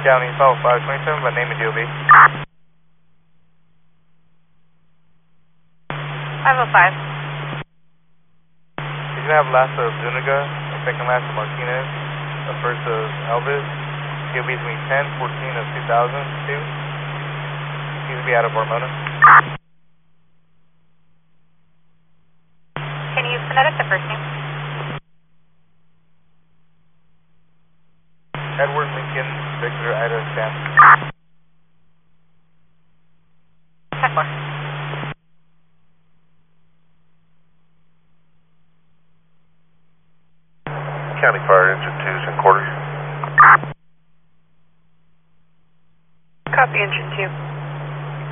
County, South 527, by name of DOB. 505. He's going to have last of Zuniga, second last of Martinez, the first of Elvis. DOB is going to be 10-14 of 2002. He's going to be out of Ormona. Can you phonetic the first name? Edward Lincoln, Victor Ida Sam. 10-4. County Fire Engine 2's in quarters.